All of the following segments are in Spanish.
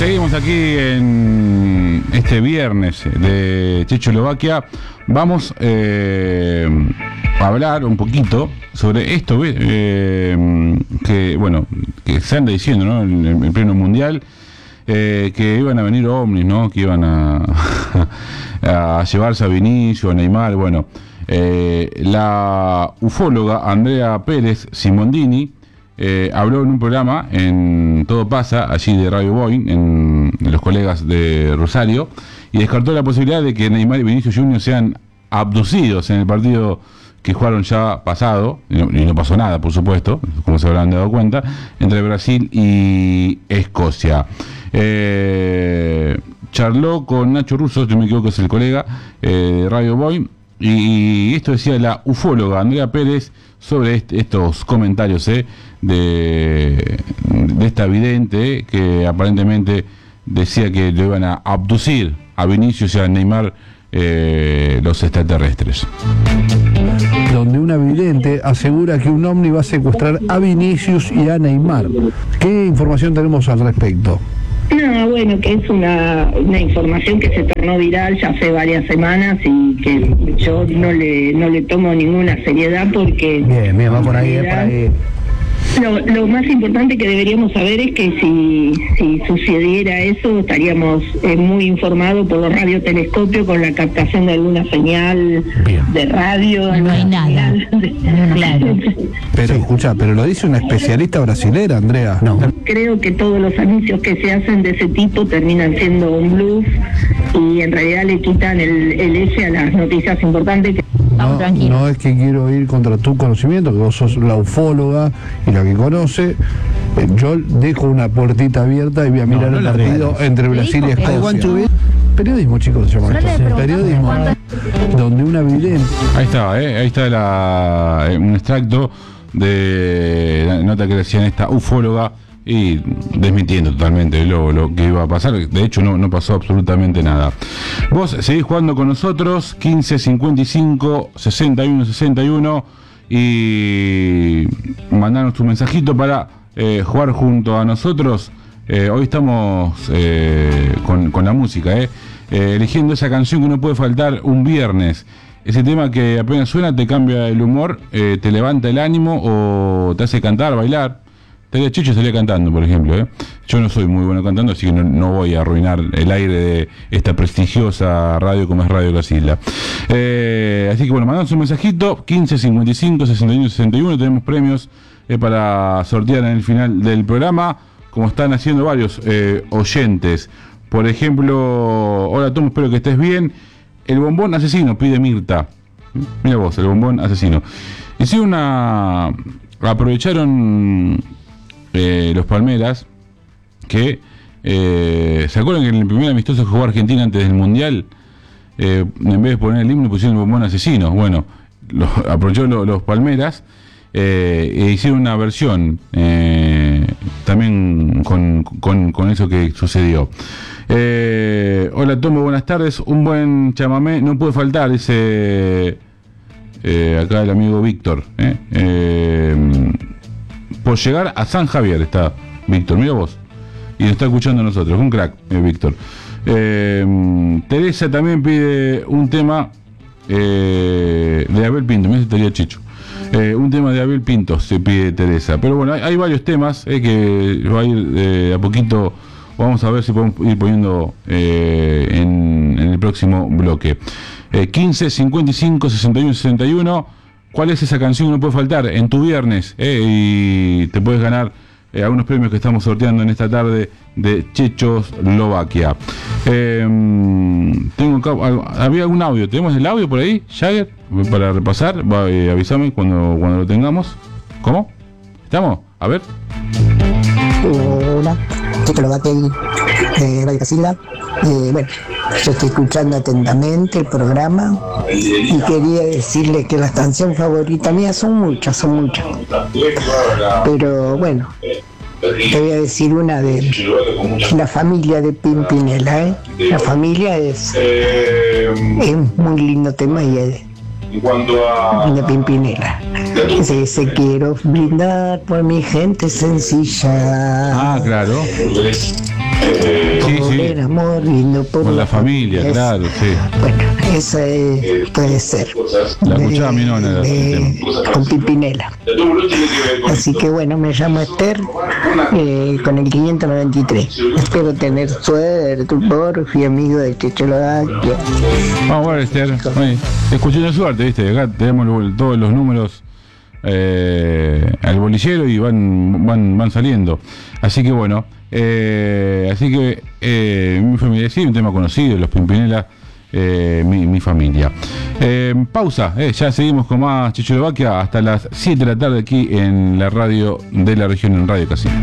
seguimos aquí en este viernes de Checoslovaquia. Vamos a hablar un poquito sobre esto que, bueno, que se anda diciendo, ¿no? En pleno mundial, que iban a venir ovnis, ¿no? Que iban a llevarse a Vinicius, a Neymar. Bueno, la ufóloga Andrea Pérez Simondini habló en un programa en Todo Pasa, allí de Radio Boeing, en los colegas de Rosario, y descartó la posibilidad de que Neymar y Vinicius Junior sean abducidos en el partido que jugaron ya pasado, y no pasó nada, por supuesto, como se habrán dado cuenta, entre Brasil y Escocia. Charló con Nacho Russo, si no me equivoco es el colega de Radio Boeing, y esto decía la ufóloga Andrea Pérez sobre estos comentarios de esta vidente que aparentemente decía que lo iban a abducir a Vinicius y a Neymar los extraterrestres. Donde una vidente asegura que un ovni va a secuestrar a Vinicius y a Neymar. ¿Qué información tenemos al respecto? No, bueno, que es una información que se tornó viral ya hace varias semanas y que yo no le tomo ninguna seriedad porque... Bien, va por ahí, por ahí. Lo más importante que deberíamos saber es que si sucediera eso estaríamos muy informados por los radiotelescopios con la captación de alguna señal de radio. No hay nada. Claro. Pero escucha, pero lo dice una especialista brasilera, Andrea. No. Creo que todos los anuncios que se hacen de ese tipo terminan siendo un bluff y en realidad le quitan el eje a las noticias importantes. No es que quiero ir contra tu conocimiento, que vos sos la ufóloga y la que conoce. Yo dejo una puertita abierta y voy a mirar el partido entre Brasil y Escocia. Periodismo, chicos, se llama esto. Periodismo. Donde una vidente... Ahí está un extracto de la nota que decían esta ufóloga y desmintiendo totalmente lo que iba a pasar. De hecho no pasó absolutamente nada. Vos seguís jugando con nosotros 15 55 61 61 y mandanos tu mensajito para jugar junto a nosotros. Hoy estamos con la música, eligiendo esa canción que no puede faltar un viernes. Ese tema que apenas suena te cambia el humor, te levanta el ánimo o te hace cantar, bailar. Chicho salía cantando, por ejemplo. Yo no soy muy bueno cantando, así que no voy a arruinar el aire de esta prestigiosa radio como es Radio Casilda. Así que bueno, mandamos un mensajito, 15 55 61 61, tenemos premios para sortear en el final del programa, como están haciendo varios oyentes. Por ejemplo, hola Tom, espero que estés bien. El bombón asesino, pide Mirta. Mira vos, el bombón asesino. Hicieron aprovecharon los Palmeras, que ¿se acuerdan que en el primer amistoso que jugó Argentina antes del Mundial, en vez de poner el himno pusieron el bombón asesino? Bueno, aprovechó los Palmeras e hicieron una versión también con eso que sucedió. Hola Tomo, buenas tardes. Un buen chamamé no puede faltar, dice acá el amigo Víctor. Por llegar a San Javier está Víctor, mira vos, y nos está escuchando a nosotros, un crack, Víctor. Teresa también pide un tema de Abel Pinto, me estaría Chicho. Un tema de Abel Pinto se pide Teresa, pero bueno, hay varios temas que va a ir a poquito, vamos a ver si podemos ir poniendo en el próximo bloque. 15 55 61 61. ¿Cuál es esa canción que no puede faltar en tu viernes? Y te puedes ganar algunos premios que estamos sorteando en esta tarde de Checoslovaquia. Tengo acá, había algún audio. ¿Tenemos el audio por ahí, Jagger? Para repasar, avísame cuando lo tengamos. ¿Cómo? ¿Estamos? A ver. Hola, Checoslovaquia de Radio Casilda. Bueno, yo estoy escuchando atentamente el programa y quería decirle que las canciones favoritas mías son muchas. Pero bueno, te voy a decir una de la familia de Pimpinela. La familia es muy lindo tema y es de Pimpinela. Se quiero brindar por mi gente sencilla. Ah, claro. el amor, viendo por la familia, claro, sí. Bueno, esa puede ser. La escuchaba mi nona con Pimpinela. Así que bueno, me llamo Esther, con el 593. Espero tener suerte, fui amigo de Checoslovaquia. Vamos a ver, Esther. Escuché una suerte, ¿viste? Acá tenemos todos los números al bolillero y van saliendo. Así que bueno, mi familia, sí, un tema conocido, los Pimpinela, mi familia. Pausa, ya seguimos con más Checoslovaquia hasta las 7 de la tarde aquí en la radio de la región, en Radio Casilda.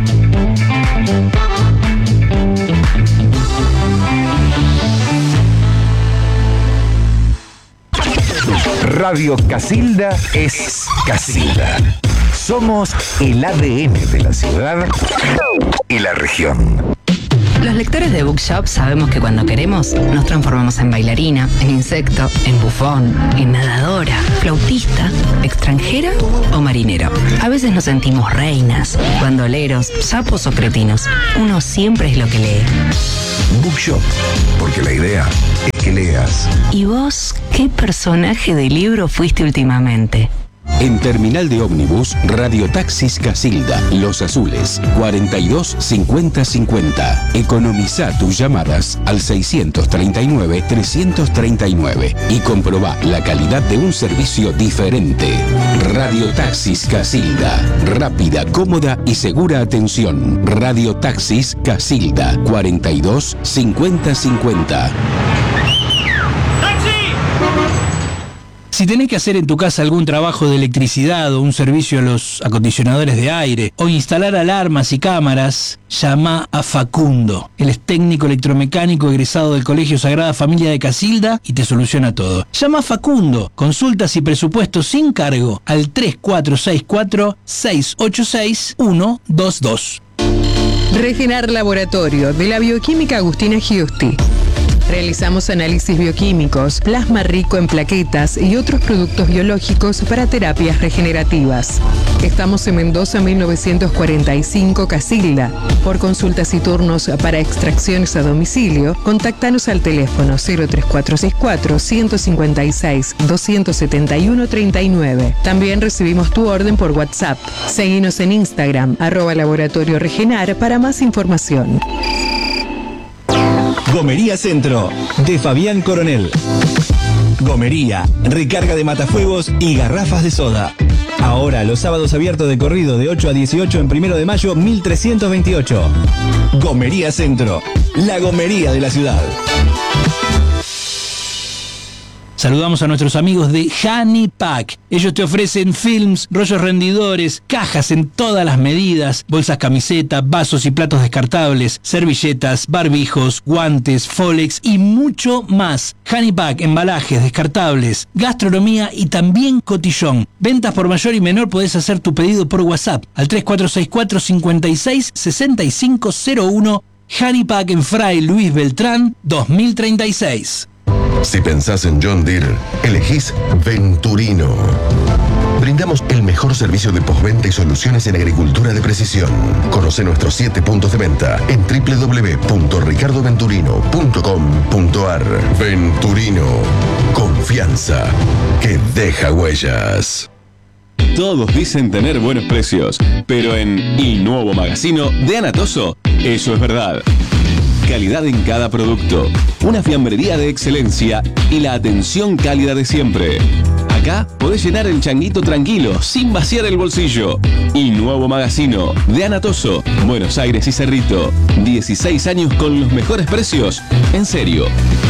Radio Casilda es Casilda. Somos el ADN de la ciudad y la región. Los lectores de Bookshop sabemos que cuando queremos nos transformamos en bailarina, en insecto, en bufón, en nadadora, flautista, extranjera o marinero. A veces nos sentimos reinas, bandoleros, sapos o cretinos. Uno siempre es lo que lee. Bookshop, porque la idea es que leas. ¿Y vos qué personaje de libro fuiste últimamente? En Terminal de Ómnibus, Radiotaxis Casilda, Los Azules, 42 50 50. Economiza tus llamadas al 639 339 y comprobá la calidad de un servicio diferente. Radiotaxis Casilda, rápida, cómoda y segura atención. Radiotaxis Casilda, 42 50 50. Si tenés que hacer en tu casa algún trabajo de electricidad o un servicio a los acondicionadores de aire o instalar alarmas y cámaras, llama a Facundo. Él es técnico electromecánico egresado del Colegio Sagrada Familia de Casilda y te soluciona todo. Llama a Facundo. Consultas y presupuestos sin cargo al 3464-686-122. Regenar Laboratorio de la Bioquímica Agustina Giusti. Realizamos análisis bioquímicos, plasma rico en plaquetas y otros productos biológicos para terapias regenerativas. Estamos en Mendoza 1945 Casilda. Por consultas y turnos para extracciones a domicilio, contáctanos al teléfono 03464 156 271 39. También recibimos tu orden por WhatsApp. Seguinos en Instagram @Laboratorio Regenar para más información. Gomería Centro, de Fabián Coronel. Gomería, recarga de matafuegos y garrafas de soda. Ahora los sábados abiertos de corrido de 8 a 18 en 1 de mayo 1328. Gomería Centro, la gomería de la ciudad. Saludamos a nuestros amigos de Honey Pack. Ellos te ofrecen films, rollos rendidores, cajas en todas las medidas, bolsas camiseta, vasos y platos descartables, servilletas, barbijos, guantes, Folex y mucho más. Honey Pack, embalajes, descartables, gastronomía y también cotillón. Ventas por mayor y menor, podés hacer tu pedido por WhatsApp al 3464 56 6501. Honey Pack en Fray Luis Beltrán 2036. Si pensás en John Deere, elegís Venturino. Brindamos el mejor servicio de postventa y soluciones en agricultura de precisión. Conoce nuestros 7 puntos de venta en www.ricardoventurino.com.ar. Venturino, confianza que deja huellas. Todos dicen tener buenos precios, pero en Il Nuovo Magazzino de Anatoso, eso es verdad. Calidad en cada producto, una fiambrería de excelencia y la atención cálida de siempre. Acá podés llenar el changuito tranquilo, sin vaciar el bolsillo. Il Nuovo Magazzino de Anatoso, Buenos Aires y Cerrito. 16 años con los mejores precios. En serio.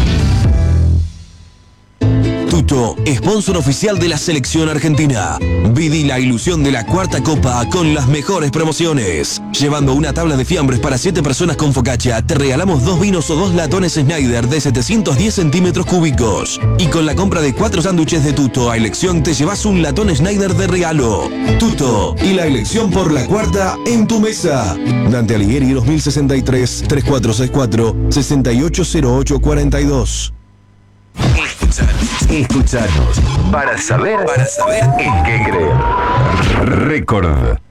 Tuto, sponsor oficial de la selección argentina. Viví la ilusión de la cuarta copa con las mejores promociones. Llevando una tabla de fiambres para 7 personas con focaccia, te regalamos 2 vinos o 2 latones Schneider de 710 centímetros cúbicos. Y con la compra de 4 sándwiches de Tuto a elección, te llevas un latón Schneider de regalo. Tuto y la elección por la cuarta en tu mesa. Dante Alighieri 2063 3464 680842. Escuchanos para saber en qué creer. Récord.